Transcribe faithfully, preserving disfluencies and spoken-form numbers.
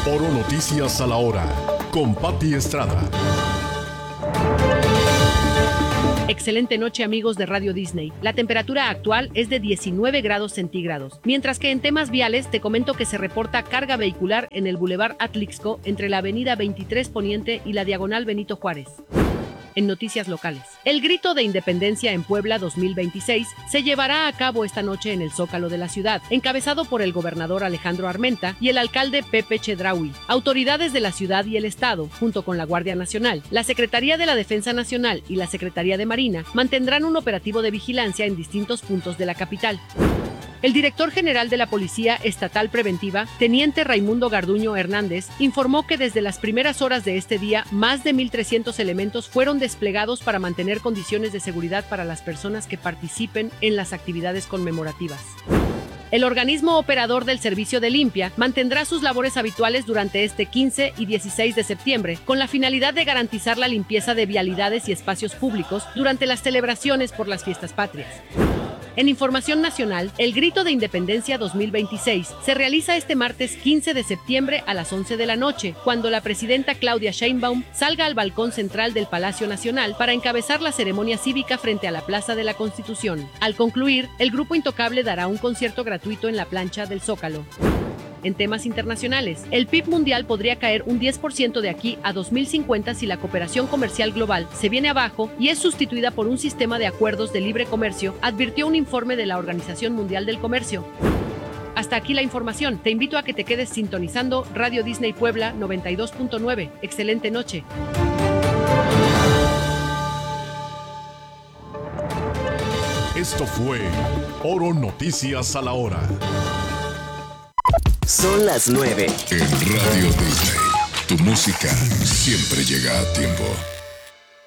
Oro Noticias a la hora, con Pati Estrada. Excelente noche, amigos de Radio Disney. La temperatura actual es de diecinueve grados centígrados, mientras que en temas viales te comento que se reporta carga vehicular en el Boulevard Atlixco entre la avenida veintitrés Poniente y la diagonal Benito Juárez. En noticias locales, el Grito de Independencia en Puebla dos mil veintiséis se llevará a cabo esta noche en el Zócalo de la ciudad, encabezado por el gobernador Alejandro Armenta y el alcalde Pepe Chedraui. Autoridades de la ciudad y el estado, junto con la Guardia Nacional, la Secretaría de la Defensa Nacional y la Secretaría de Marina, mantendrán un operativo de vigilancia en distintos puntos de la capital. El director general de la Policía Estatal Preventiva, teniente Raimundo Garduño Hernández, informó que desde las primeras horas de este día, más de mil trescientos elementos fueron desplegados para mantener condiciones de seguridad para las personas que participen en las actividades conmemorativas. El organismo operador del servicio de limpia mantendrá sus labores habituales durante este quince y dieciséis de septiembre, con la finalidad de garantizar la limpieza de vialidades y espacios públicos durante las celebraciones por las fiestas patrias. En información nacional, el Grito de Independencia dos mil veintiséis se realiza este martes quince de septiembre a las once de la noche, cuando la presidenta Claudia Sheinbaum salga al balcón central del Palacio Nacional para encabezar la ceremonia cívica frente a la Plaza de la Constitución. Al concluir, el Grupo Intocable dará un concierto gratuito en la plancha del Zócalo. En temas internacionales, el P I B mundial podría caer un diez por ciento de aquí a dos mil cincuenta si la cooperación comercial global se viene abajo y es sustituida por un sistema de acuerdos de libre comercio, advirtió un informe de la Organización Mundial del Comercio. Hasta aquí la información. Te invito a que te quedes sintonizando Radio Disney Puebla noventa y dos punto nueve. Excelente noche. Esto fue Oro Noticias a la hora. Son las nueve. En Radio Disney, tu música siempre llega a tiempo.